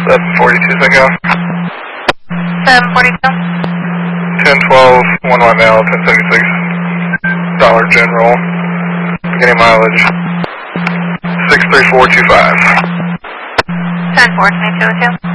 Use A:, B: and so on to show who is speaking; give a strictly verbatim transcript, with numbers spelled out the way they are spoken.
A: seven forty-two, Echo.
B: seven forty-two.
A: ten twelve, one one L, ten seventy-six. Dollar General. Beginning mileage. six three four two five.
B: ten four, two two two.